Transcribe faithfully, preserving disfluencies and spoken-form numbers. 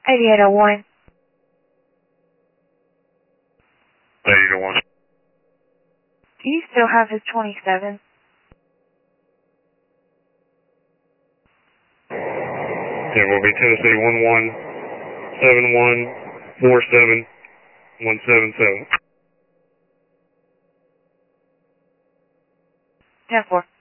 eighty-eight oh one. eighty-eight oh one. Do you still have his twenty-seven? It will be Tennessee one one seven one four seven one seven seven. ten four.